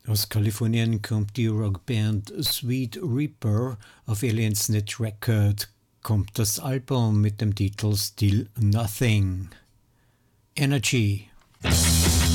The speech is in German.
Aus Kalifornien kommt die Rockband Sweet Reaper. Auf Aliens Net Record kommt das Album mit dem Titel Still Nothing. Energy.